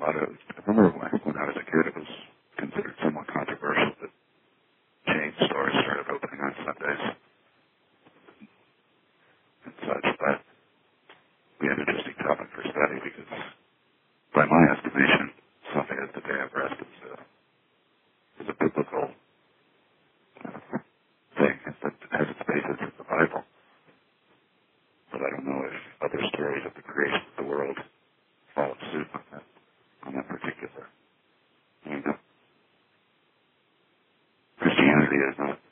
I remember when I was a kid, it was considered somewhat controversial that chain stores started opening on Sundays and such, but we had an interesting topic for study because, by my estimation, Sunday as the day of rest is a biblical thing that has its basis in the Bible. But I don't know if other stories of the creation of the world follow suit on that particular. You know, Christianity is not